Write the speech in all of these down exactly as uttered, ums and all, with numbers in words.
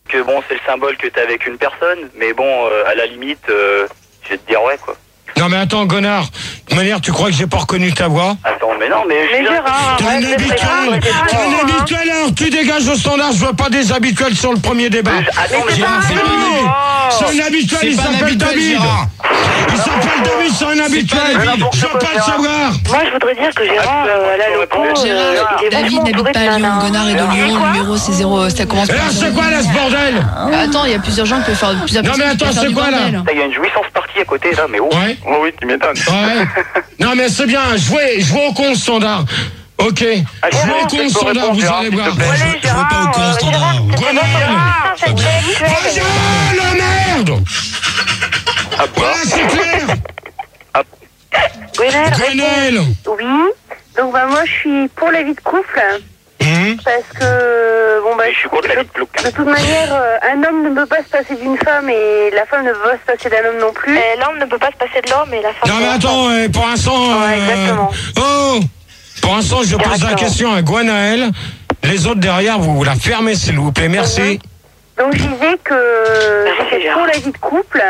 que bon, c'est le symbole que t'es avec une personne, mais bon, euh, à la limite, euh, je vais te dire ouais, quoi. Non mais attends, Gonard, de toute manière, tu crois que j'ai pas reconnu ta voix? Attends, mais non, mais... Mais Gérard, T'es un habituel, t'es un habituel, alors tu dégages au standard, je veux pas des habituels sur le premier débat. Attends, mais Gérard, c'est pas C'est un habituel, il s'appelle David. Il s'appelle David, c'est un habituel. Je veux pas le savoir. Moi, je voudrais dire que Gérard, euh, à la loco, euh, Gérard, il est David vachement n'habite entouré pas de à Lyon, nanas. Gonard est de Lyon, le numéro c'est zéro, ça commence Et par là, zéro. c'est quoi là ce bordel? Attends, il y a plusieurs gens qui peuvent faire plusieurs Non, mais personnes qui attends, peuvent faire c'est du quoi, là? bordel. il y a une jouissance partie à côté, là, mais oh. Ouais. Oh oui, tu m'étonnes. Ouais. Non mais c'est bien, jouez, jouez au con standard. Ok. Ah, Jouez Gérard, au con c'est standard, pour vous répondre, allez Gérard, voir. s'il te plaît. Allez, Gérard, pas au con euh, standard. Gérard, c'était Grenelle. pas ça, c'est sexuel. Vagin, merde. Ah, quoi? Voilà, c'est clair. Grenelle, Grenelle. oui. Donc, bah, moi, je suis pour la vie de couple. Hum. Parce que, bon, bah, Je suis contre la vie de couple. de toute manière, euh, un homme ne peut pas se passer d'une femme et la femme ne peut pas se passer d'un homme non plus. l'homme ne peut pas se passer de l'homme et la femme. Non mais attends, euh, pour l'instant... Ouais, exactement. Oh. Pour l'instant, je pose la Exactement. question à Gwenaël. Les autres derrière, vous la fermez s'il vous plaît, merci. Donc, je disais que j'étais pour la vie de couple.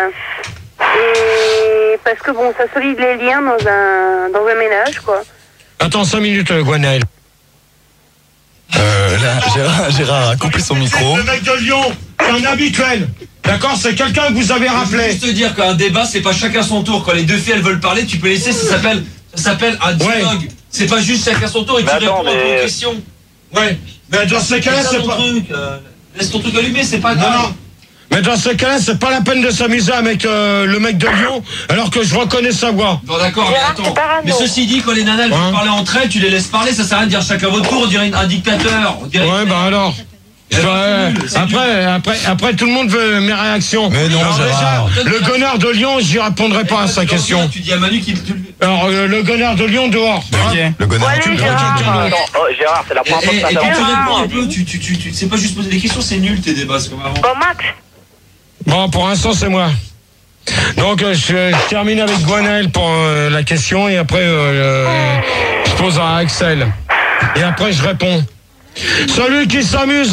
Et parce que, bon, ça solide les liens dans un, dans un ménage, quoi. Attends cinq minutes, euh, Gwenaël. Euh, là, Gérard, Gérard a coupé son micro. Le mec de Lyon, c'est un habituel. D'accord, c'est quelqu'un que vous avez Je veux rappelé. juste te dire qu'un débat, c'est pas chacun son tour. Quand les deux filles elles veulent parler, tu peux laisser, ça s'appelle, ça s'appelle un dialogue. C'est pas juste chacun son tour et Mais tu attends, réponds à mais- ton question. Ouais. Mais dans ces cas-là, Laisse c'est ton pas... truc, euh, laisse ton truc allumé, c'est pas Non, grave. non. Mais dans ces cas-là, c'est pas la peine de s'amuser avec euh, le mec de Lyon, alors que je reconnais sa voix. Bon d'accord, mais Gérard, attends. c'est parano. Mais ceci dit, quand les nanas elles Hein veulent parler entre elles, tu les laisses parler, ça sert à rien de dire chacun votre tour, on dirait un dictateur. On dirait Ouais, bah alors. Eh ben, Ouais, c'est nul, c'est après, après, après, tout le monde veut mes réactions. Mais non, alors Gérard. déjà, le gonard de Lyon, j'y répondrai pas à sa question. Tu dis à Manu qu'il... Alors, euh, le gonard de Lyon, dehors. Hein Le Gonard. Allez, Gérard. Attends, oh, Gérard, c'est la Et, première fois que et, ça et puis tu t'arrive. réponds un peu, tu, tu, tu, tu sais pas juste poser des questions, c'est nul tes débats, c'est comme avant. Bon, Max. Bon, pour l'instant, c'est moi. Donc, euh, je, je termine avec Gwenaël pour euh, la question, et après, euh, euh, je pose à Axel. Et après, je réponds. Celui qui s'amuse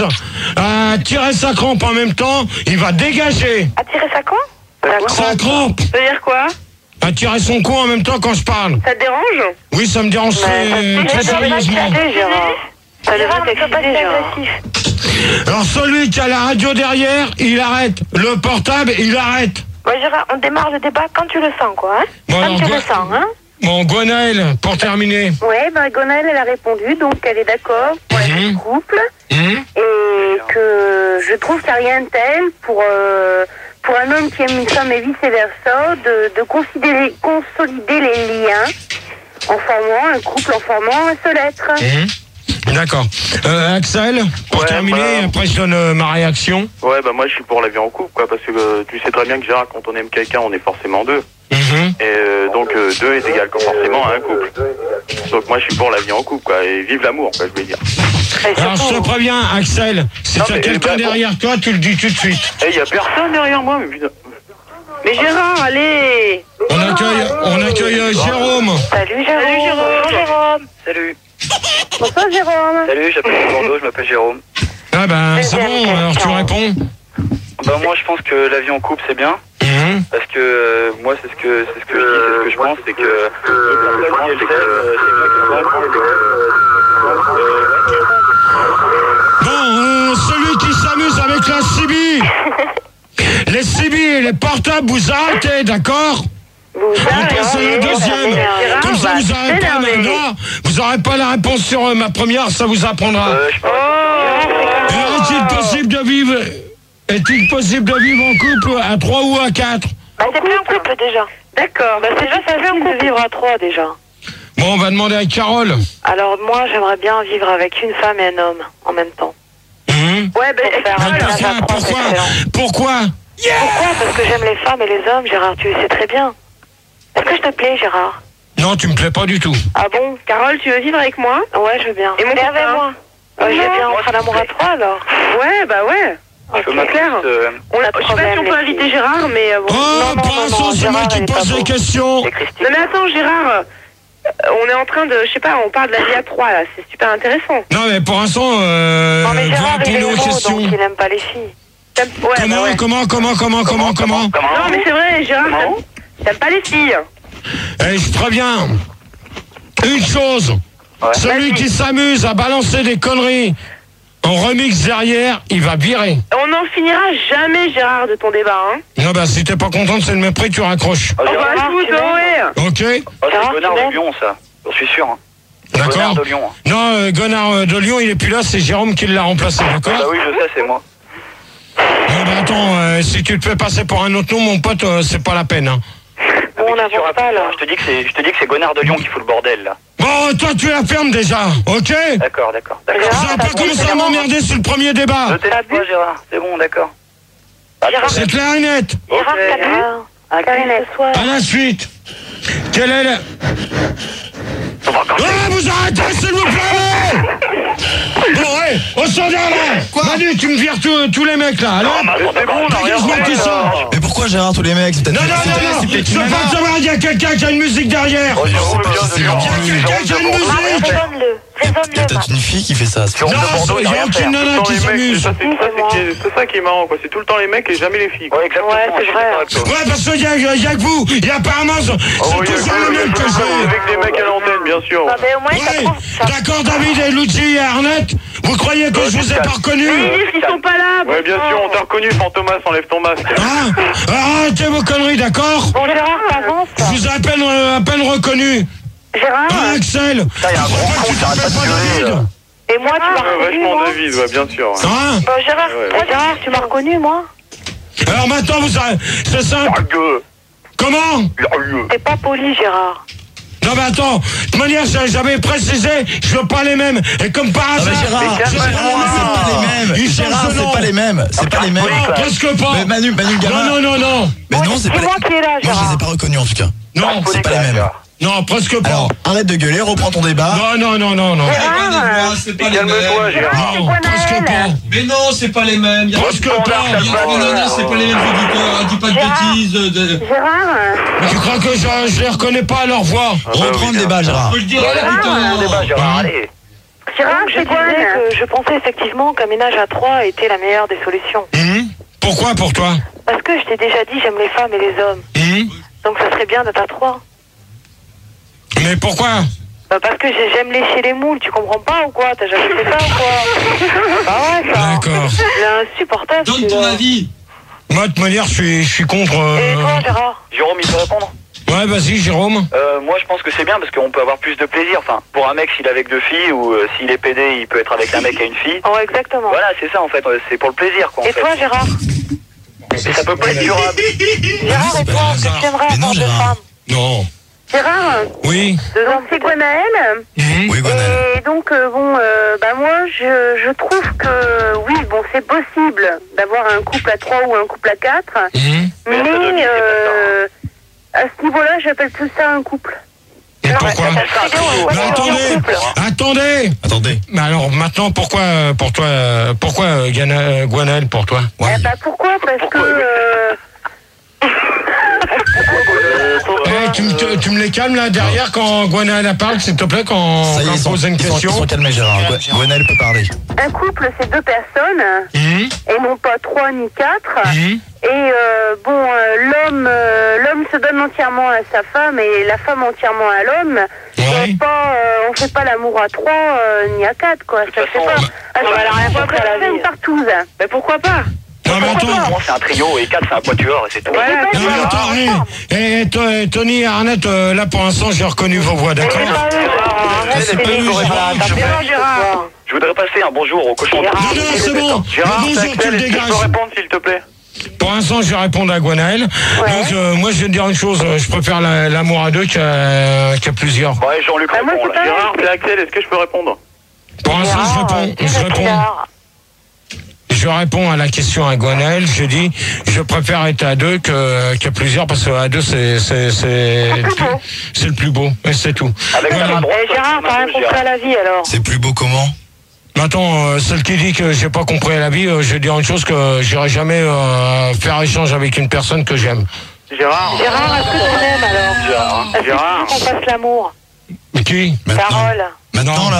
à tirer sa crampe en même temps, il va dégager. À tirer sa con? Sa crampe. Ça veut dire quoi? À tirer son cou en même temps quand je parle. Ça te dérange? Oui, ça me dérange très, très sérieusement. Gérard. Ça devrait t'exciter, Gérard. Alors, celui qui a la radio derrière, il arrête. Le portable, il arrête. Ouais, Gérard, on démarre le débat quand tu le sens, quoi. Hein? Bon, quand alors, tu Gwen- le sens, hein? Bon, Gwenaël, pour terminer. Ouais, bah, Gonelle, elle a répondu, donc elle est d'accord pour la vie de couple. Hum Et que je trouve qu'il n'y a rien de tel pour, euh, pour un homme qui aime une femme et vice-versa, de, de considérer, consolider les liens en formant un couple, en formant un seul être. Hum. D'accord. Euh, Axel, pour Ouais, terminer, bah- après je donne euh, ma réaction. Ouais, bah moi je suis pour la vie en couple, quoi, parce que euh, tu sais très bien que Gérard, quand on aime quelqu'un, on est forcément deux. Mhm. Et euh, donc euh, deux est égal que forcément à un couple. Donc moi je suis pour la vie en couple, quoi, et vive l'amour, quoi, je veux dire. Et Alors je surtout, te préviens, Axel, si Non, tu as mais, quelqu'un bah, bon. derrière toi, tu le dis tout de suite. Eh, y a personne derrière moi, mais putain. mais Gérard, allez! On accueille, on accueille euh, Jérôme. Salut Jérôme! Salut Jérôme! Bonjour Jérôme! Salut. Bonsoir Jérôme! Salut, j'appelle Bordeaux, je m'appelle Jérôme. Ah ben c'est bon, alors tu réponds. Bah moi je pense que la vie en couple c'est bien. Mhm. Parce que euh, moi c'est ce que c'est ce que je dis, c'est ce que je pense, c'est que euh, les personnes qui elles s'aiment, euh, c'est mieux qu'elles soient ensemble. Bon, euh, celui qui s'amuse avec la C B. Les C B et les portables, vous arrêtez, d'accord? Vous On passe à la deuxième. Gérard, Comme ça, bah, vous n'aurez pas t'énerver. maintenant. Vous n'aurez pas la réponse sur euh, ma première, ça vous apprendra. Euh, je pense Oh! Et Est-il possible de vivre Est-il possible de vivre en couple à trois ou à quatre? Bah, t'es plus en couple déjà. D'accord, bah, c'est déjà facile de vivre à trois déjà. Bon, on va demander à Carole. Alors moi j'aimerais bien vivre avec une femme et un homme en même temps. Hum Ouais, ben Mais pourquoi Pourquoi Pourquoi Pourquoi? Parce que j'aime les femmes et les hommes, Gérard, tu le sais très bien. Est-ce que je te plais, Gérard? Non, tu me plais pas du tout. Ah bon? Carole, tu veux vivre avec moi? Ouais, je veux bien. Et mon avec moi? Ouais, je veux bien entrer à l'amour à trois alors. Ouais, bah ouais. je peux m'appeler, euh, On a, je sais pas si on peut inviter Gérard, mais euh, bon. Oh, pour l'instant, c'est moi qui pose les questions. et Christine. Non mais attends, Gérard, euh, on est en train de, je sais pas, on parle de la vie à trois là, c'est super intéressant. Non, mais pour l'instant, euh, Non mais vous Gérard, il est répondez aux homo, questions. donc il aime pas les filles. T'aimes- Ouais, Comment, bah ouais. comment, comment, comment, comment, comment Non, mais c'est vrai, Gérard, t'aimes- t'aimes pas les filles. Eh, je préviens. Une chose. Ouais. Celui Vas-y. qui s'amuse à balancer des conneries en remix derrière, il va virer. On n'en finira jamais, Gérard, de ton débat, hein. Non, bah, si t'es pas contente, c'est le mépris, tu raccroches. Oh, Oh, Gérard, bah, je vous ouais. Ok? oh, c'est Gonard de Lyon, ça. J'en suis sûr. Hein. Gonard D'accord? de Lyon. Non, euh, Gonard euh, de Lyon, il est plus là, c'est Jérôme qui l'a remplacé, Ah d'accord? bah oui, je sais, c'est moi. Non, bah, attends, euh, si tu te fais passer pour un autre nom, mon pote, euh, c'est pas la peine, hein. Bon, on Mais tu n'avance pas, là. Je te dis que c'est, je te dis que c'est Gonard de Lyon qui fout le bordel, là. Bon, toi, tu la fermes déjà, ok? D'accord, d'accord, d'accord. Gérard, Vous avez t'as pas vu, commencé c'est à bon. m'emmerder sur le premier Je débat. te laisse pas, Gérard. C'est bon, d'accord. Gérard, C'est clair et net. Ok. Gérard, t'as bu à ce soir. À la suite. Quelle est la... On va encore- Ah, vous arrêtez, s'il vous plaît! Bon, ouais, au standard, là! Quoi? Manu, tu me vires tous tous les mecs, là, alors? Ah, mais c'est bon, on a rien Dégage-moi fait, qui là. sort! Mais pourquoi Gérard, tous les mecs? C'est peut-être Non, non, non, non! Je veux pas savoir, il y a quelqu'un qui a une musique derrière! Oh, Jérôme, pas bien si de c'est Lyon. gentil. Il y a quelqu'un qui a une musique! Raisonne-le, Il y a raisonne-le. peut-être une fille qui fait ça. c'est Jérôme Non, de Bordeaux, il a j'ai rien aucune fait. nana qui s'amuse! Ça, c'est ça, c'est qui est- c'est ça qui est marrant, quoi. C'est tout le temps les mecs et jamais les filles. Quoi. Ouais, exactement. Ouais, c'est je suis vrai. d'accord avec toi. Ouais, parce qu'il y a, il y a que vous! Il y a apparemment, c'est Oh, il y a toujours le même que que j'ai! avec des mecs à l'antenne, bien sûr. Ah, ben, au moins, ça Ouais, prouve ça. d'accord, David et Luigi et Arnett, vous croyez que je vous ai pas reconnu? Mais ils disent qu'ils sont pas là. Ouais, bien sûr, on t'a reconnu, Fantomas, enlève ton masque. Hein? Arrêtez vos conneries, d'accord? Bon, Gérard, t'avances. Je vous ai à peine, euh, à peine reconnu! Gérard, Hein, Axel? Putain, il y a un gros con qui arrête pas de gueuler, là. et moi, tu m'as Ouais, reconnu, vachement moi. David, ouais, bien sûr. ouais. Hein? Bon, Gérard, Ouais, toi, Gérard, tu m'as reconnu, moi. Alors maintenant, vous savez, c'est simple. La gueule. Comment? La gueule. T'es pas poli, Gérard. Non mais attends, de toute manière, j'a- j'avais précisé, je veux pas les mêmes. Et comme par Ah, hasard, mais Gérard, Mais je calme-toi. prends c'est les pas les mêmes. Ils Gérard, changent de nom. c'est pas les mêmes. C'est pas les mêmes. Non, presque pas. Mais Manu, Manu le gamin. Non, non, non, non. Mais non, c'est pas C'est les moi qui est là, Moi, je les ai Gérard. pas reconnus en tout cas. Non, c'est pas les mêmes. non, presque pas. Alors, arrête de gueuler, reprends ton débat. Non, non, non, non, non. Gérard, C'est pas les Calme-toi, mêmes. Gérard. Non, presque pas. Mais non, c'est pas les mêmes. Il y a Presque pas pas. il y a trois nanas, c'est pas les mêmes. Je dis pas, dis pas de Gérard. bêtises. de- Gérard, Tu crois que je, je les reconnais pas à leur voix? Reprends le débat, Je Gérard. peux le dire là, On putain. débat, Gérard, allez. Gérard, Je c'est quoi disais que que je pensais effectivement qu'un ménage à trois était la meilleure des solutions. Hum? Pourquoi pour toi? Parce que je t'ai déjà dit, j'aime les femmes et les hommes. Hum? Donc ça serait bien d'être à trois. Mais pourquoi? Bah parce que j'ai- j'aime lécher les moules, tu comprends pas ou quoi? T'as jamais fait ça ou quoi? Bah ouais, ça. D'accord. Il est insupportable. Donne ton celui-là. avis. Moi, de toute manière, je suis, je suis contre... euh, Et toi, Gérard? Jérôme, il peut répondre. Ouais, vas-y, Jérôme. Euh, moi, je pense que c'est bien parce qu'on peut avoir plus de plaisir. Enfin, pour un mec, s'il est avec deux filles ou euh, s'il est pédé, il peut être avec un mec et une fille. Oh, exactement. Voilà, c'est ça en fait. euh, C'est pour le plaisir, quoi. En Et fait. toi, Gérard? Mais ça peut pas être durable. Gérard, et pas toi, le est-ce que hasard. tu aimerais Mais non, avoir deux Gérard. femmes? Non. Gérard, Oui. Deux donc hommes, c'est peut-être. Gwenaël. Hum? Oui, Gwenaël. Et donc, euh, bon, euh, bah moi, je, je trouve que, oui, bon, c'est possible d'avoir un couple à trois ou un couple à quatre, Hum? mais, Mais ça doit bien, euh, à ce niveau-là, j'appelle tout ça un couple. Et pourquoi? Mais attendez, attendez. Attendez. Mais alors maintenant, pourquoi euh, pour toi, euh, pourquoi euh, Gana- euh, Gwenaël pour toi? Ouais. Eh bah, pourquoi? Parce Pourquoi, que... oui. euh, Eh, tu, me, te- tu me les calmes là derrière quand Gwenaël parle, s'il te plaît, quand, Ça y est, quand ils je sont, pose une ils sont, ils question. sont calmés, Gérard. Gwe- Gwenaël peut parler. un couple, c'est deux personnes, Hum? et non pas trois ni quatre. Hum? Et euh, bon, euh, l'homme, euh, l'homme se donne entièrement à sa femme et la femme entièrement à l'homme. Ouais. Et pas, euh, on fait pas l'amour à trois euh, ni à quatre, quoi. Ça se fait façon, pas. bah, Ah, on va la rien on foutre à la fait vie. une partouze. Mais pourquoi pas? Non mais attends. Moi, c'est un trio et quatre, c'est un quatuor et c'est tout. Voilà, Non c'est mais pas- attends, eh, eh, to- Tony et Arnett, euh, là pour l'instant j'ai reconnu vos voix, d'accord? C'est pas eux, Gérard. Gérard, Gérard. Je voudrais passer un bonjour au cochon. Non, non, c'est bon. Gérard, Le bonjour, c'est tu Axel, le est-ce que je dégages. peux répondre, s'il te plaît? Pour l'instant, je vais répondre à Gwenaël. Donc, euh, moi, je vais te dire une chose. euh, Je préfère la- l'amour à deux qu'à qu'à plusieurs. Ouais, Jean-Luc Bah, moi, répond, c'est là. pas- Gérard, c'est Axel, est-ce que je peux répondre? Pour l'instant, je réponds. Je réponds. Je réponds à la question à Gwenaël. Je dis, je préfère être à deux que- qu'à plusieurs parce qu'à deux, c'est c'est c'est le plus- c'est le plus beau. Et c'est tout. Avec la main droite. Et Gérard, t'as rien compris à la vie alors? C'est plus beau comment? Maintenant, euh, celle qui dit que j'ai pas compris à la vie, euh, je vais dire une chose que j'irai jamais euh, faire échange avec une personne que j'aime. Gérard. Gérard, est-ce que tu m'aimes alors? Gérard. Est-ce que tu veux Gérard. qu'on fasse l'amour? Qui? Maintenant. Parole. Maintenant, Non. là?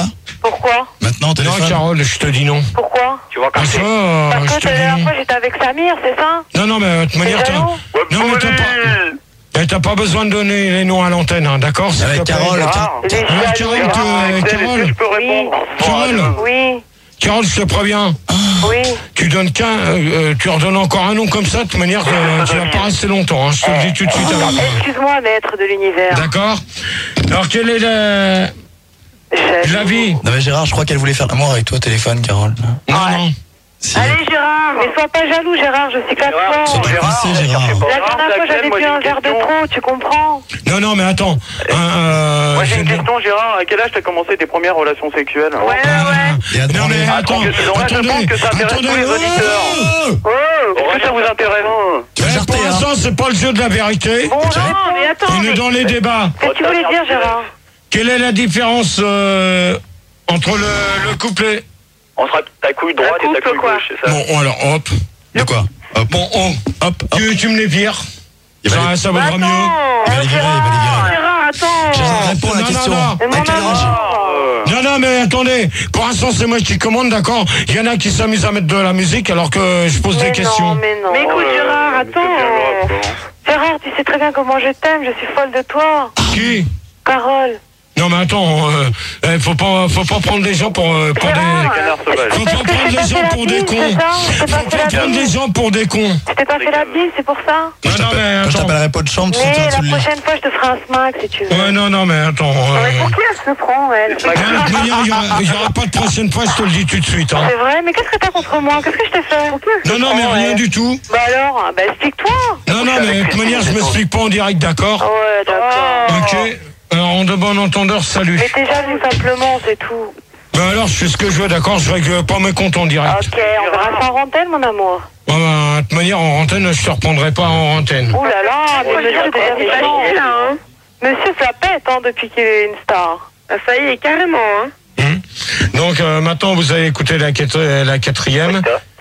Pourquoi? Maintenant, au téléphone. Non, Carole, je te dis non. Pourquoi? Tu vois, quand Parce que, c'est... euh, Parce je que te la dis dernière non. fois j'étais avec Samir, c'est ça? Non, non, mais de toute manière, T'es t'as... jaloux? Non, mais t'as pas... Eh, t'as pas besoin de donner les noms à l'antenne, hein, d'accord? s'il Avec te plaît. Carole, Gérard, Il est Ouais, jaloux. Carole, te- Axel, est-ce que Carole, je peux répondre? Carole, Oui, Carole, je te préviens. oui. Tu donnes qu'un, euh, euh, tu redonnes encore un nom comme ça, de toute manière, euh, tu vas pas rester longtemps, hein, je te le dis tout de suite. alors. Excuse-moi, maître de l'univers. D'accord? Alors, quelle est la... Jaloux. l'avis? Non mais Gérard, je crois qu'elle voulait faire l'amour avec toi au téléphone, Carole. Non, non. Si. Allez Gérard, mais sois pas jaloux Gérard, je suis qu'à toi. Surtout coincé, Gérard. La dernière fois j'avais bu un verre de trop, tu comprends? Non, non, mais attends. Euh, euh, Moi j'ai une je- question, Gérard. À quel âge t'as commencé tes premières relations sexuelles? Ouais, ouais. Et à Non, demander- mais attends, que c'est dans la attendez, réponse que ça intéresse attendez. tous les auditeurs. oh Oh, est-ce que ça vous intéresse? Tu vas Eh, jarter, pour hein. l'instant, c'est pas le jeu de la vérité. Bon, non, mais attends, On est mais dans les débats. qu'est-ce que tu voulais dire Gérard? Quelle est la différence euh, entre le, le couple et... On sera ta couille droite Un et ta couple, couille quoi. gauche, c'est ça? Bon, alors, hop. De quoi? Hop, Bon, on, hop, hop. tu, tu me les vires. Il va Ça, les- ça Bah, vaudra mieux. Il va les virer, il va les virer. Gérard, attends. Gérard, réponds à la Non, question. non, non. Mais À mon quel âge? amour. Euh, Non, non, mais attendez. Pour l'instant, c'est moi qui commande, d'accord? Il y en a qui s'amusent à mettre de la musique alors que je pose Mais des questions. non, mais non. Mais écoute euh, Gérard, mais c'est bien grave, attends. quoi. Gérard, tu sais très bien comment je t'aime, je suis folle de toi. Qui? Carole. Non, mais attends, euh, euh, faut pas, faut pas prendre les gens pour, euh, pour des... Gérard, Canard sauvage. Faut pas Parce que prendre je les t'ai gens fait pour la des bise, cons. c'est ça? Je t'ai pas Faut fait pas la prendre bise. les gens pour des cons. Je t'ai pas fait la bise, c'est pour ça. Quand je Non, non, t'appelle- mais quand je attends. t'appellerai pas de chambre, tu Mais seras la sous le lit. prochaine fois, je te ferai un smack si tu veux. Ouais, non, non, mais attends. euh, Mais pour qui elle se prend, elle? de toute manière, il y aura- il y aura pas de prochaine fois, je te le dis tout de suite. Hein. C'est vrai, mais qu'est-ce que t'as contre moi? Qu'est-ce que je t'ai fait? Non, non, mais Ouais. rien du tout. Bah alors, bah explique-toi. Non, non, mais de toute manière, je m'explique pas en direct, d'accord? Ouais, d'accord. Ok. Alors, en de bon entendeur, salut. Mais t'es jaloux simplement, c'est tout. Ben alors, je fais ce que je veux, d'accord? Je règle pas mes comptes en direct. Ok, on verra ça en antenne, mon amour. Ouais, ben, de toute manière, en antenne, je te reprendrai pas en antenne. Ouh là là, mais monsieur, c'est déjà méchant. hein. Monsieur, ça pète, hein, depuis qu'il est une star. Ça y est, carrément, hein. Hum. Donc, euh, maintenant, vous allez écouter la, quatri- la quatrième.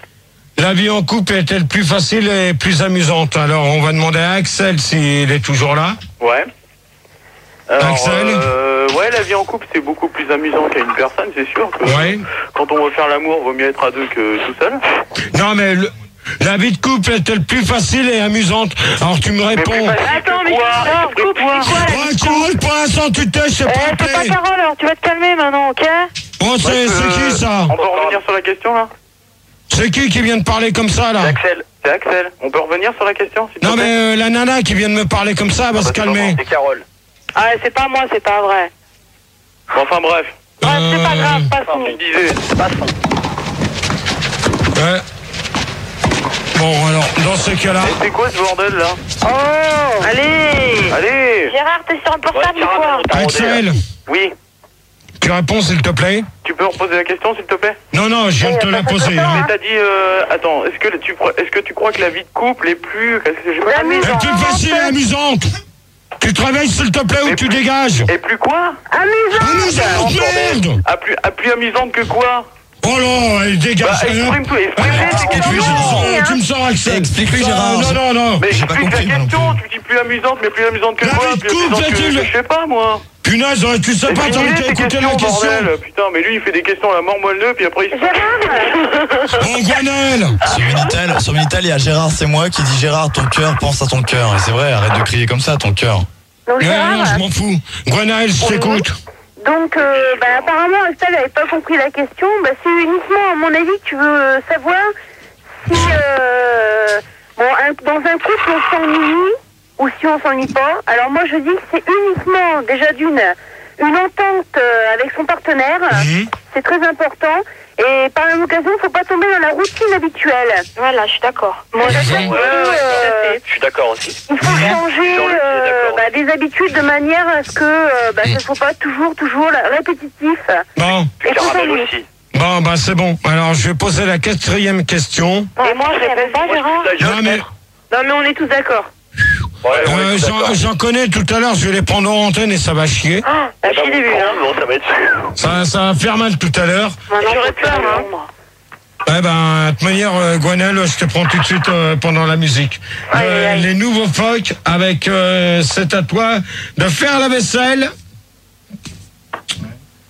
La vie en couple est-elle plus facile et plus amusante? Alors, on va demander à Axel s'il est toujours là. Ouais. Alors, Axel euh, ouais, la vie en couple, c'est beaucoup plus amusant qu'à une personne, c'est sûr. Que Ouais. Quand on veut faire l'amour, vaut mieux être à deux que tout seul. Non, mais le- la vie de couple est-elle plus facile et amusante? Alors, tu me réponds. plus facile. Attends, mais Quoi non, C'est coupe, quoi c'est quoi la Ouais, vie de Carole, couple? pour l'instant, tu t'es, je sais Eh, pas c'est pas appelé. Carole, alors tu vas te calmer maintenant, ok? Bon, c'est Ouais, c'est euh, qui, ça? On peut revenir sur la question, là? C'est qui qui vient de parler comme ça, là? C'est Axel. C'est Axel. On peut revenir sur la question, s'il te Non, plaît? mais euh, la nana qui vient de me parler comme ça, elle va se calmer. C'est Carole. Ah, c'est pas moi, c'est pas vrai. Enfin, bref. Ouais, c'est pas Euh, grave, Tu passons. disais. Ouais. Bon, alors, dans ce cas-là... Et c'est quoi ce bordel, là? Oh, allez. Allez! Gérard, t'es sur un portable ou quoi? Axel, Oui. tu réponds, s'il te plaît? Tu peux reposer la question, s'il te plaît? Non, non, je viens de te la poser. Hein. Mais t'as dit, euh, attends, est-ce que tu, crois- est-ce que tu crois que la vie de couple est plus, est-ce que j'ai pas compris. Elle est plus facile et amusante. Tu te réveilles, s'il te plaît, ou Mais tu plus- dégages. Et plus quoi? Amusante, merde. À plus, à plus amusante que quoi? Oh là, elle dégage. Bah, exprime-toi, exprime-toi, c'est tu, question. me sors, tu me sors, Axel. Explique-lui, Ça, Gérard. Non, non, non. Mais J'ai pas explique la compris, moi non question, plus. tu dis plus amusante, mais plus amusante que La quoi? vie de Plus couple, amusante que, c'est-il- que je sais pas, moi. Punaise, tu sais pas, t'as envie Expliquez tes d'écouter la questions, question. bordel. Putain, mais lui, il fait des questions à la mort moelleux, puis après, il se... Gérard. Bon, Gwenel. Sur Minitel, sur Minitel, il y a Gérard, c'est moi qui dit Gérard, ton cœur pense à ton cœur. Et c'est vrai, arrête de crier comme ça, ton cœur. Donc, Ouais, non, Gérard, je m'en fous. Gwenel, je t'écoute. donc euh, bah, apparemment, Axel n'avait pas compris la question. Bah, c'est uniquement, à mon avis, que tu veux euh, savoir si, euh, bon, un- dans un couple, on s'ennuie ou si on s'ennuie pas. Alors moi, je dis que c'est uniquement, déjà d'une, une entente euh, avec son partenaire. Mhm. C'est très important. Et par la même occasion, il ne faut pas tomber dans la routine habituelle. Voilà, je suis d'accord. Moi, je je sais sais. que, Ouais, ouais, euh, Je suis d'accord aussi. il faut changer Jean-Luc est euh, d'accord. bah, des habitudes de manière à ce que euh, bah, ça ne soit pas toujours, toujours répétitif. Bon, Puis Et Caramel qu'on aussi. bon, bah c'est bon. Alors, je vais poser la quatrième question. Et moi, je réponds pas, Gérard. Ta gueule, Non, mais maître. Non, mais on est tous d'accord. Ouais, on est euh, tous j'en- d'accord. j'en connais tout à l'heure, je vais les prendre en antenne et ça va chier. Ah, Eh la ben, fille des vues, hein. Bon, ça va être sûr. Ça, ça va faire mal tout à l'heure. Maintenant, J'aurais faut peur, faire hein. l'ombre. Eh ben, de toute manière, euh, Gwenel, je te prends tout de suite euh, pendant la musique. Aïe, Euh, aïe. les nouveaux phoques avec euh, c'est à toi de faire la vaisselle.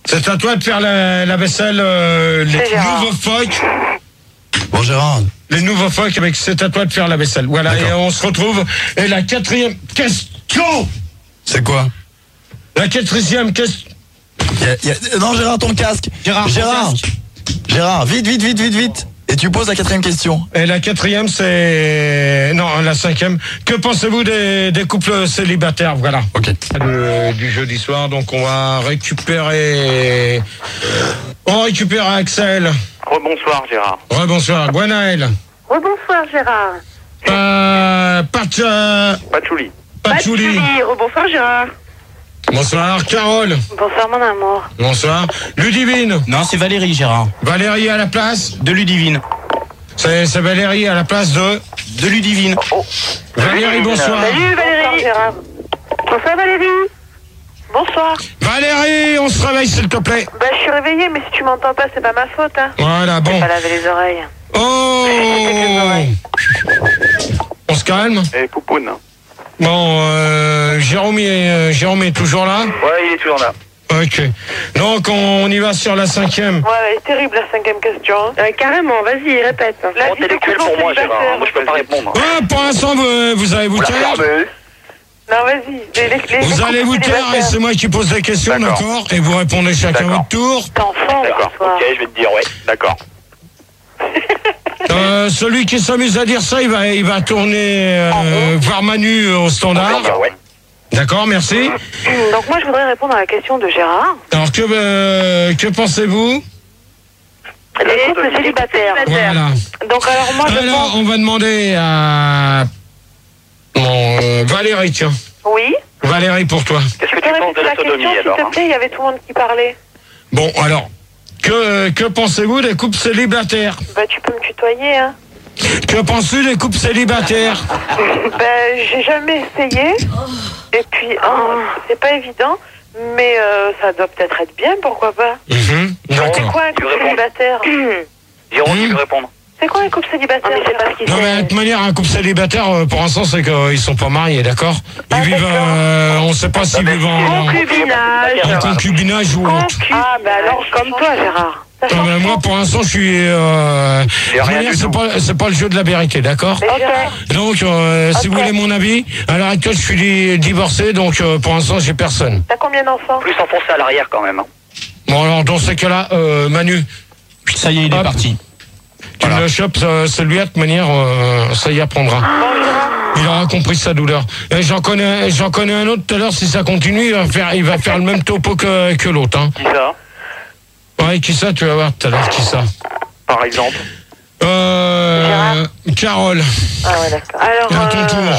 C'est à toi de faire la, la vaisselle, euh, les C'est Gérard. nouveaux phoques. Bon, Gérard. Les nouveaux phoques, avec c'est à toi de faire la vaisselle. Voilà, D'accord. et on se retrouve. Et la quatrième question. C'est quoi? La quatrième question. Y a- y a- Non, Gérard, ton casque. Gérard, ton Gérard. casque. Gérard, vite, vite, vite, vite, vite. Et tu poses la quatrième question. Et la quatrième, c'est... Non, la cinquième. Que pensez-vous des, des couples célibataires? Voilà. Ok. De- du jeudi soir, donc on va récupérer... On récupère Axel. Rebonsoir Gérard. Rebonsoir. Gwenaël. Rebonsoir Gérard. Euh, Pat, euh, Patchouli. Patchouli. Rebonsoir Gérard. Bonsoir. Carole. Bonsoir mon amour. Bonsoir. Ludivine. Non, c'est Valérie, Gérard. Valérie à la place. De Ludivine. C'est c'est Valérie à la place de... De Ludivine. Valérie, bonsoir. Salut Valérie. Bonsoir Gérard. Bonsoir Valérie. Bonsoir. Valérie, on se réveille s'il te plaît. Bah je suis réveillée, mais si tu m'entends pas, c'est pas ma faute, hein. Voilà, bon. Pas laver les oreilles. Oh. On se calme. Et Poupoune. Bon, euh, Jérôme, est, euh, Jérôme est toujours là. Ouais, il est toujours là. Ok. Donc on y va sur la cinquième. Ouais, elle est terrible la cinquième question. hein. Euh, carrément, vas-y, répète. La Trop vie de intellectuel couple pour moi, célibataire. Gérard. Moi, je peux pas répondre. Ah, pour l'instant, vous, vous allez vous La taire. fermeuse. Non, vas-y. Les- les- les Vous allez couples vous taire et célibataires. c'est moi qui pose la question, D'accord. d'accord? Et vous répondez chacun D'accord. votre tour. T'es enfant, D'accord. toi. Ok, je vais te dire ouais. D'accord. Euh, celui qui s'amuse à dire ça, il va, il va tourner euh, voir Manu au standard. D'accord, ouais. D'accord, merci. Donc moi, je voudrais répondre à la question de Gérard. Alors que, euh, que pensez-vous? Les couples célibataires. Voilà. Donc alors moi, je Alors, pense... on va demander à bon, euh, Valérie, tiens. Oui. Valérie, pour toi. Qu'est-ce que Tu tu peux penses de répéter la la question, sodomie s'il alors te hein plaît? Il y avait tout le monde qui parlait. Bon, alors, que, que pensez-vous des couples célibataires? Bah, tu peux me tutoyer, hein. Que penses-tu des couples célibataires? Ben, j'ai jamais essayé. Et puis, hein, c'est pas évident. Mais euh, ça doit peut-être être bien, pourquoi pas. Mhm, C'est d'accord. quoi un couple réponds. célibataire? Jérôme, Hmm. tu veux répondre? C'est quoi un couple célibataire? Non, mais c'est pas ce qu'il Non, mais de toute manière, un couple célibataire, euh, pour l'instant, c'est qu'ils sont pas mariés, d'accord? Ils Ah, vivent, d'accord. euh, on sait pas s'ils vivent en, Concubinage. en concubinage ou autre. Ah, ben alors, comme toi, Gérard. Ça Non, change mais moi, tout. pour l'instant, je suis. Euh, de J'ai toute rien manière, du c'est tout. pas, c'est pas le jeu de la vérité, d'accord? Mais Gérard, Donc, euh, si vous voulez mon avis, à l'heure actuelle, je suis di- divorcé, donc euh, pour l'instant, j'ai personne. t'as combien d'enfants? Plus enfoncé à l'arrière quand même. hein. Bon, alors, dans ces cas-là, euh, Manu, Ça y est, il est Hop. parti. tu Voilà. me chopes euh, celui-là, de toute manière, euh, ça y apprendra. Il aura compris sa douleur. Et j'en connais, j'en connais un autre tout à l'heure, si ça continue, il va faire, il va faire le même topo que, que l'autre. Hein. Qui ça? Ouais, qui ça, tu vas voir tout à l'heure, qui ça? Par exemple. Euh, Carole, Ah ouais, d'accord. Alors, à ton euh, tour.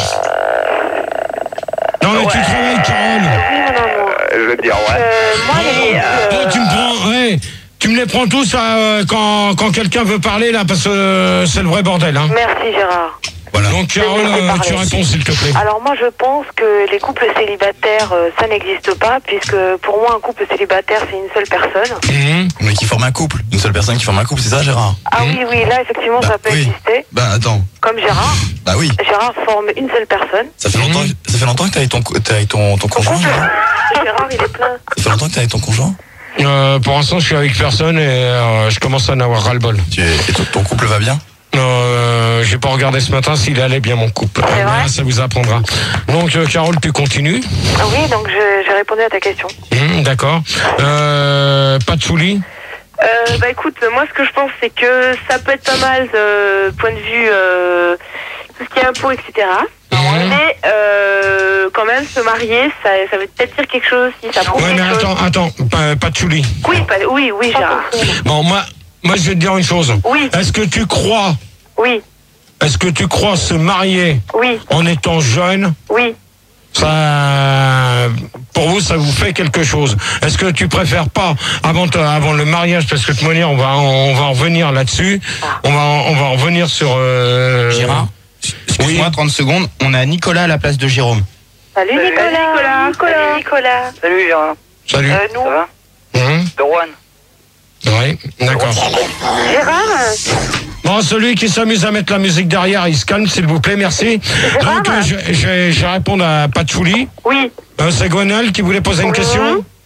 Non, mais tu travailles, Carole. oui, mon amour. Euh, je vais te dire ouais. Euh, moi, les... Oh, tu me prends, ouais, tu me les prends tous euh, quand, quand quelqu'un veut parler, là, parce que euh, c'est le vrai bordel. Hein. Merci, Gérard. Voilà. Donc, Carole, Je vais euh, parler. tu réponds, s'il te plaît. Alors moi je pense que les couples célibataires euh, ça n'existe pas puisque pour moi un couple célibataire c'est une seule personne. Mhm. Mais qui forme un couple. Une seule personne qui forme un couple, c'est ça, Gérard? Ah oui oui là effectivement Bah, ça peut oui. exister. Bah, attends. Comme Gérard. Bah oui. Gérard forme une seule personne. Ça fait longtemps, ça fait longtemps que t'es avec ton, co- t'es avec ton, ton conjoint, Gérard? Gérard il est plein. Ça fait longtemps que t'es avec ton conjoint? Euh, pour l'instant, je suis avec personne et euh, je commence à en avoir ras-le-bol. Tu es, et ton, ton couple va bien? Euh, j'ai pas regardé ce matin s'il allait bien, mon couple. C'est Euh, vrai là, ça vous apprendra. Donc, euh, Carole, tu continues. Ah oui donc je- j'ai répondu à ta question. Hum, D'accord. Euh, Patchouli. Euh, bah écoute, moi ce que je pense c'est que ça peut être pas mal de point de vue euh, tout ce qui est impôts, et cetera. Mhm. Mais euh, quand même se marier, ça, ça veut peut-être dire quelque chose si ça prouve Ouais, mais quelque chose. attends, attends, Pa- Patchouli. Oui, pas- oui, oui, Gérard. Bon, moi, moi, je vais te dire une chose. Oui, Est-ce que tu crois, oui, est-ce que tu crois se marier oui, en étant jeune? oui. Ça, pour vous, ça vous fait quelque chose. Est-ce que tu préfères pas avant, te- avant le mariage, parce que de toute manière, on va, on va en revenir là-dessus. On va, en- on va en revenir sur. Euh, Gérard, excuse-moi, oui. trente secondes. On a Nicolas à la place de Jérôme. Salut Salut, Nicolas. Nicolas. Salut Nicolas. Salut Gérard. Salut. Euh, nous. Ça va? Hum, De Rouen. oui, d'accord. Gérard, Bon, celui qui s'amuse à mettre la musique derrière, il se calme, s'il vous plaît, merci. Donc, euh, je, je, je vais répondre à Patchouli. oui. Euh, c'est Gwenal qui voulait poser une question.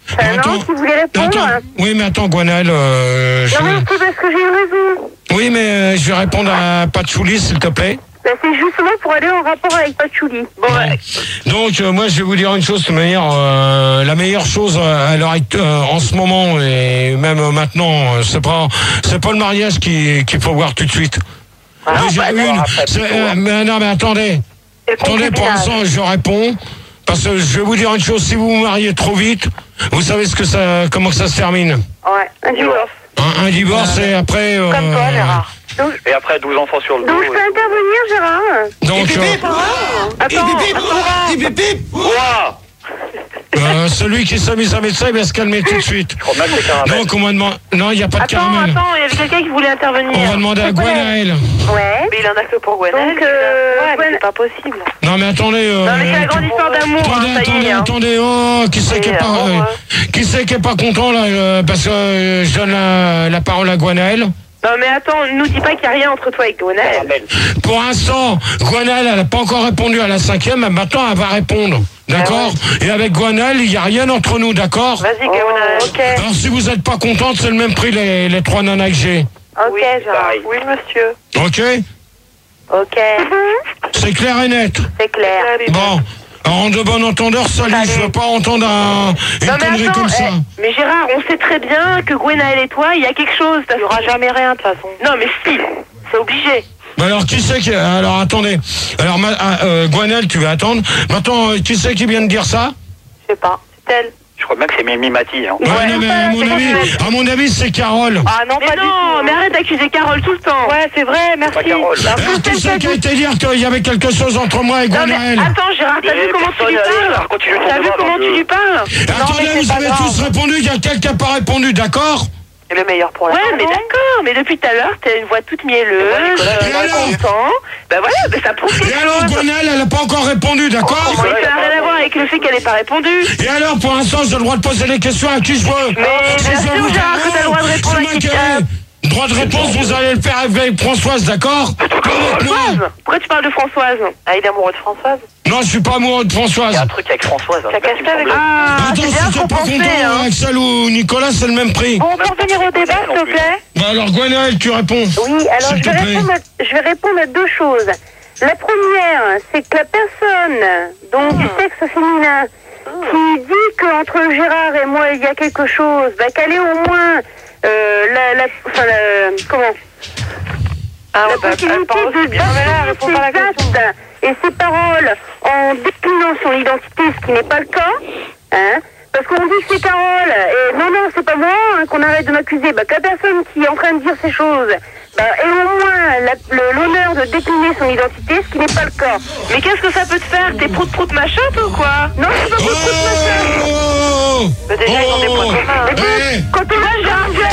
Enfin, non, attends. si vous voulez répondre. Attends. Oui, mais attends, Gwenaël. Euh, je... Non, mais c'est parce que j'ai une raison. Oui, mais euh, je vais répondre à Patchouli, s'il te plaît. Ben, c'est justement pour aller en rapport avec Patchouli. Bon, ouais. Donc, euh, moi, je vais vous dire une chose, de manière, euh, la meilleure chose euh, à l'heure actuelle, euh, en ce moment, et même euh, maintenant, euh, c'est pas, c'est pas le mariage qui- qu'il faut voir tout de suite. Ah, Déjà, bah, une, non, c'est- euh, mais non, mais attendez. Attendez, pour l'instant, je réponds. Parce que je vais vous dire une chose, si vous vous mariez trop vite, vous savez ce que ça, comment ça se termine. Ouais, un divorce. Un, un divorce, et après... euh, Comme toi, Gérard. Donc, Et après douze enfants sur le dos. donc je peux intervenir, Gérard? Donc, euh, Attends, Ouah euh, celui qui s'est mis à médecin, il va se calmer tout de suite. Je crois même que c'est caramel. Donc, on va demander... Non, il n'y a pas de Attends, caramel. attends, il y avait quelqu'un qui voulait intervenir. On va demander à Gwenaël. ouais. Mais il en a que pour Gwenaël. Donc, euh, ouais, mais Gwen- c'est pas possible. Non, mais attendez... Euh, Non, mais c'est la grande histoire d'amour, Attendez, hein, ça y attendez, est. hein. attendez, oh, qui c'est qui est Et, pas, euh, euh, bon, qui c'est qui est pas content là, euh, parce que euh, je donne la, la parole à Gwenaël. Non, mais attends, nous dis pas qu'il n'y a rien entre toi et Gwenaël. Caramel. Pour l'instant, Gwenaël, elle n'a pas encore répondu à la cinquième, mais maintenant elle va répondre, d'accord? Et avec Gwenaël, il n'y a rien entre nous, d'accord? Vas-y, Gwenaël. Oh, ok. Alors si vous n'êtes pas contente, c'est le même prix les, les trois nanas que j'ai, Ok, Oui, Gérard. pareil. Oui, monsieur. ok? Ok. C'est clair et net. C'est clair. Bon, alors en de bon entendeur, salut, je veux pas entendre un, une Non, mais connerie attends, comme ça. eh, mais Gérard, on sait très bien que Gwenaël et toi, il y a quelque chose. Il n'y aura jamais rien, de toute façon. Non, mais si, c'est obligé. Bah alors qui c'est qui... Alors attendez, alors ma... ah, euh, Gwenaël, tu vas attendre. Maintenant, euh, qui c'est qui vient de dire ça? Je sais pas. C'est elle. Je crois même que c'est Mimi Mati. Hein. Ouais, non, mais à mon avis, à mon avis, c'est Carole. Ah non, pas non, mais arrête d'accuser Carole tout le temps. Ouais, c'est vrai, merci. Pas Carole. Alors, qui c'est qui a été dire qu'il y avait quelque chose entre moi et Non, mais Gwenaël? attends, Gérard, t'as vu Mais comment tu lui personne, allez, parles Gérard, continue ton T'as vu débat, comment donc, tu euh, lui parles Attendez, vous avez tous répondu, il y a quelqu'un qui n'a pas répondu, d'accord? C'est le meilleur pour la Ouais, mais d'accord, mais depuis tout à l'heure, t'as une voix toute mielleuse, Et euh, alors content. Ben voilà, ben ça prouve quelque Et alors, chose. Gwenaël, elle n'a pas encore répondu, d'accord? Comment ça n'a rien à voir avec le fait qu'elle n'ait pas répondu? Et alors, pour l'instant, j'ai le droit de poser les questions à qui je veux. Mais Si bien je sûr, veux vous Gérard, que t'as le droit de répondre c'est à moi qui qui ai t'as- droit de réponse, vous allez le faire avec Françoise, d'accord? Pas avec moi. Françoise Pourquoi tu parles de Françoise? Ah, il est amoureux de Françoise? Non, je suis pas amoureux de Françoise. Il y a un truc avec Françoise. T'as caché avec lui? Ah, Attends, c'est si bien t'es qu'on pas pensait, content, hein. Axel ou Nicolas, c'est le même prix. Bon, on peut revenir au débat, s'il te plaît? Bah alors, Gwenaël, tu réponds. Oui, alors S'il je te vais, plaît. répondre à, je vais répondre à deux choses. La première, c'est que la personne, donc du sexe féminin, qui dit qu'entre Gérard et moi il y a quelque chose, bah, qu'elle ait au moins euh, la, la, enfin, la, comment Ah, la ouais, bah, elle possibilité parle aussi de bien. Non, mais là, elle répond pas à la d'assumer ses actes et ses paroles en déclinant son identité, ce qui n'est pas le cas, hein. Parce qu'on dit que c'est Carole, et non, non, c'est pas moi, hein, qu'on arrête de m'accuser. Bah, que la personne qui est en train de dire ces choses, bah, ait au moins la- le- l'honneur de décliner son identité, ce qui n'est pas le cas. Mais qu'est-ce que ça peut te faire? T'es prout-prout machin, toi, ou quoi? Non, c'est pas Oh, beaucoup de machin. oh, Bah, déjà, ils ont des points communs. Mais Eh. quand on a Gérard,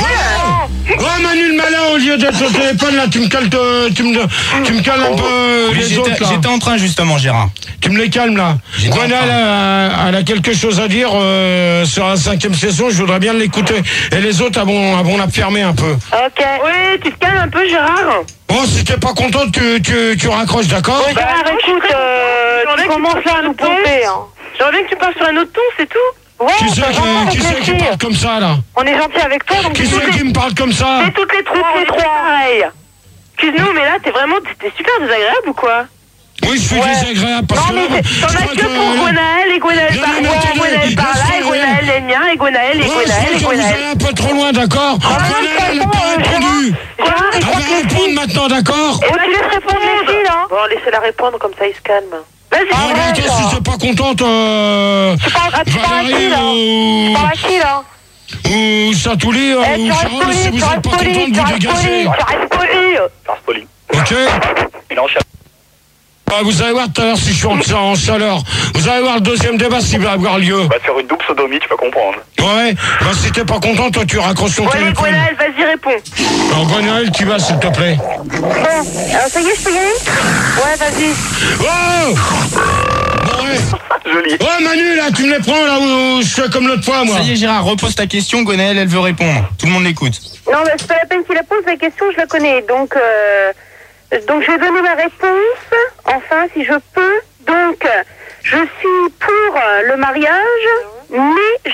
Oh Manu le malin, au lieu d'être au téléphone là, tu me cales, te- tu me, tu me cales un peu Oui, les j'étais- autres là. J'étais en train justement, Gérard. Tu me les calmes là. J'étais en Gwenaël train. a, elle a quelque chose à dire euh, sur la cinquième session, je voudrais bien l'écouter. Et les autres, elles vont, elles vont la fermer un peu. Ok. Oui, tu te calmes un peu, Gérard. Bon, si t'es pas content, tu, tu, tu raccroches, d'accord? Bah, écoute, euh, tu commences là à nous pomper, hein. J'aimerais bien que tu parles sur un autre ton, c'est tout. Ouais, Qui c'est qui, qui, c'est qui parle comme ça là? On est gentil avec toi, donc Qui c'est qui me parle comme ça? c'est toutes les trois, on est pareil. Excuse-nous, mais là, t'es vraiment, t'es super désagréable ou quoi? Oui, je suis Ouais. désagréable parce Non, que là, mais c'est- t'en je as crois que pour que- Gwenaël, et Gwenaël Non, par mais là, attendez, Gwenaël par là, et laisse-moi, Gwenaël les miens, et Gwenaël, et Ouais, je Gwenaël, crois et que vous Gwenaël. allez un peu trop loin, d'accord? Ah, Gwenaël, elle n'a pas répondu. Gérard, il Elle croit va que les répondre filles... maintenant, d'accord? Et bah, tu laisses répondre les filles, là. Bon, laissez-la répondre, comme ça, il se calme. Vas-y, Ah, mais attends, si t'es pas contente, euh... Tu parles à qui, Valérie là? ou... Tu parles à qui, là? ou Satouli, euh, Eh, ou tu restes Charles, poli, si tu vous êtes restes pas poli, contente, tu vous restes dégagez. poli, tu restes poli. Charles Poli. Ok? Il enchaîne. Ah, vous allez voir tout à l'heure si je suis en, en chaleur. Vous allez voir le deuxième débat s'il va avoir lieu. On va te faire une double sodomie, tu vas comprendre. Ouais, bah si t'es pas content, toi tu raccroches ton Bon, allez, téléphone. Gwenaël, vas-y, réponds. Alors Gwenaël, tu vas s'il te plaît. bon, alors ça y est, je peux y aller? Ouais, vas-y. Oh Bon, ouais. Joli. Oh Manu, là, tu me les prends là où, où je fais comme l'autre fois, moi. Ça y est, Gérard, repose ta question. Gwenaël, elle veut répondre. Tout le monde l'écoute. Non, mais c'est pas la peine qu'il la pose, la question, je la connais. Donc, euh, donc je vais donner ma réponse, enfin, si je peux. Donc, je suis pour euh, le mariage, mais j'estime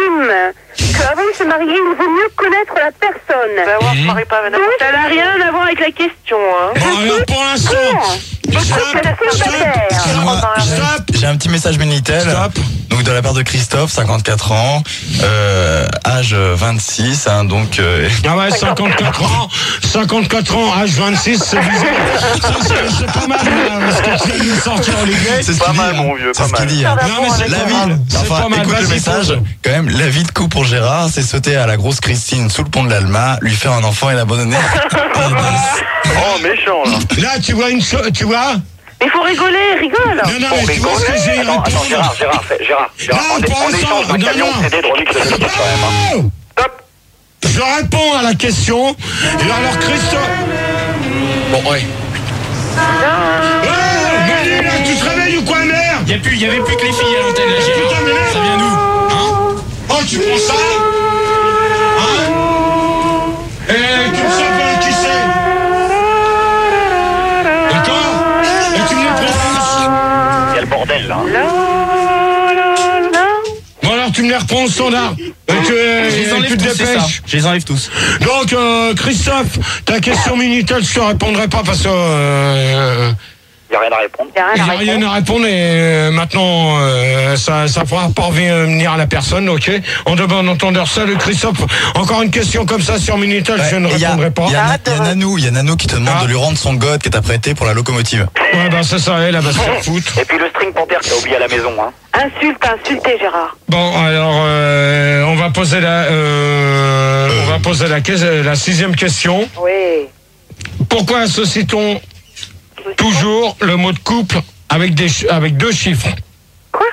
estime qu'avant de se marier, il vaut mieux connaître la personne. Ben ouais, je ne marie pas avec n'importe qui. Ça n'a rien à voir avec la question, hein. Bon, alors pour l'instant, stop, stop, Excuse-moi, j'ai- j'ai un petit message Minitel. Stop. Donc de la part de Christophe, cinquante-quatre ans, euh, âge vingt-six, hein, donc... Euh, Ah ouais, cinquante-quatre ans, cinquante-quatre ans, âge vingt-six, c'est bizarre. Ça, c'est- C'est pas mal, là, ce que tu viens de nous sortir, Olivier. c'est ce Pas qu'il mal, dit, mon hein. vieux, C'est pas ce qu'il mal. dit. hein. Non, mais c'est La pas vie, mal. C'est enfin, pas mal, écoute le vas-y, message, pose. quand même, la vie de couple pour Gérard, c'est sauter à la grosse Christine sous le pont de l'Alma, lui faire un enfant et l'abandonner. Oh, méchant, là. Là, tu vois une chose, tu vois? Mais il faut rigoler, rigole. Non, non, mais tu vois ce que j'ai Attends, attends, Gérard, Gérard, fais- Gérard, Gérard, Non, on, est, pour on l'instant, échange d'un non, camion non. de C D de remix de ce truc, quand même. hein. Oh Stop. Je réponds à la question. Et alors, Christophe. Bon, ouais. Oh, Manu, là, tu te réveilles ou quoi, merde? Il y a plus, il y avait plus que les filles à l'antenne là, Gérard. Putain, mais merde. Ça vient d'où? Hein? Oh, tu prends ça? Hein? Eh, tu me sais pas qui c'est? D'accord? Et tu me les prononces? Il y a le bordel, là. hein. Bon, alors, tu me les reprends au standard. Et tu, Je les et enlève tu te tous, c'est ça. dépêches. Je les enlève tous. Donc, euh, Christophe, ta question Minitel, je te répondrai pas parce que... Euh, Il n'y a rien à répondre. Il y a Il rien n'y à a rien répondre. à répondre et euh, maintenant euh, ça ça pourra pas revenir à la personne, ok. En de bon entendeur, salut Christophe. Encore une question comme ça sur Minitel, je ne Il y a, répondrai pas. il y a, il y a Nanou, il y a Nanou qui te demande Ah. de lui rendre son god qui t'a prêté pour la locomotive. Ouais, bah c'est ça, elle, elle va se faire foutre. Et puis le string panthère que t'as oublié à la maison, hein. Insulte, insultez Gérard. Bon, alors euh, on va poser la euh, on va poser la, que- la sixième question. Oui. Pourquoi associe-t-on toujours le mot de couple avec des ch- avec deux chiffres? Quoi?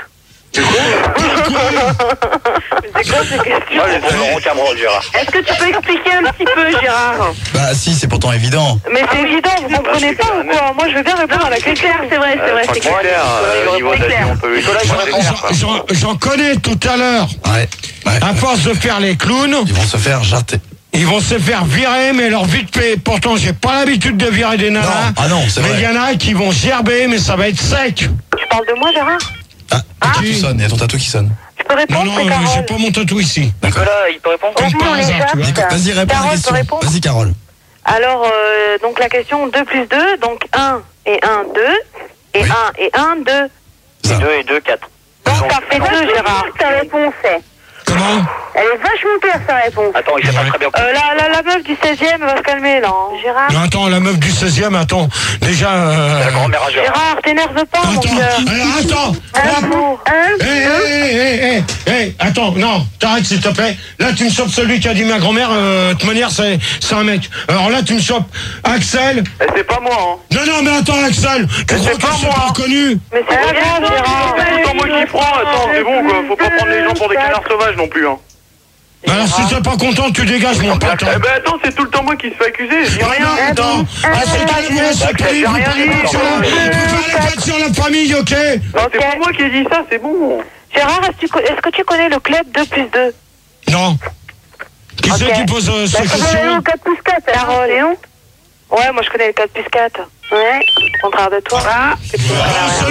C'est quoi ces questions? Ah, les Laurent Cameron, Gérard. Est-ce que tu peux expliquer un petit peu, Gérard? Bah si, c'est pourtant évident. Mais c'est évident, vous comprenez pas ou quoi? Moi je veux bien répondre à la C'est question. clair, c'est vrai, c'est vrai, c'est Franchement, clair. clair, euh, au niveau de la vie, on peut... J'en- J'en j'en connais tout à l'heure. Ouais. ouais. À force de faire les clowns, Ils vont se faire jarter. ils vont se faire virer, mais leur vite fait. Pourtant, j'ai pas l'habitude de virer des nanas. Non, ah non, c'est Mais il y vrai. en a qui vont gerber, mais ça va être sec. Tu parles de moi Gérard? Ah, ton tatou qui sonne, il y a ton tatou qui sonne. Tu peux Non, répondre, non, c'est euh, j'ai Carole. pas mon tatou ici. Nicolas, il peut répondre? Comme par on est hasard, tu vois. Nico, vas-y, réponds à la Carole, question. peut répondre Vas-y, Carole. Alors, euh, donc la question deux plus deux, donc un et un, deux. Et Oui. un et un, deux. Ça. deux et deux, quatre. Donc ça fait deux Gérard. Ta réponse est. Comment? Elle est vachement claire, sa réponse. Attends, il sait pas très bien. Euh, la, la, la meuf du seizième va se calmer là. hein. Gérard. Non, attends, la meuf du seizième, attends. Déjà. Euh... La grand-mère à Gérard. Gérard, t'énerve pas mon Attends, cœur. alors attends. Un mot. Un, Hé, hé, hé, hé, hé, attends, non, t'arrêtes s'il te plaît. Là, tu me chopes celui qui a dit ma grand-mère, euh, de toute manière, c'est c'est un mec. Alors là, tu me chopes Axel. Eh, c'est pas moi, hein. Non, non, mais attends, Axel, tu crois c'est que pas c'est moi. pas reconnu? Mais c'est pas grave Gérard. C'est tout le temps moi qui prends, attends, c'est bon, quoi. Faut pas prendre les gens pour des canards sauvages non plus, hein. Alors, si t'es pas content, tu dégages, mon pote. Eh ben attends, c'est tout le temps moi qui se fait accuser, je dis rien, Attends, putain. ah, c'est toi, vous laissez Axel, parler, j'ai vous rien parlez dit. pas sur la- vous parlez pas sur la famille, ok? Non, c'est pas moi qui ai dit ça, c'est bon. Gérard, est-ce que tu co- est-ce que tu connais le club deux plus deux? Non. Qui c'est Ok. qui pose euh, ces Bah, c'est questions? Léon, quatre plus quatre. Carole. Léon? Ouais, moi je connais le quatre plus quatre. Ouais. Au contraire de toi. Ah. Alors,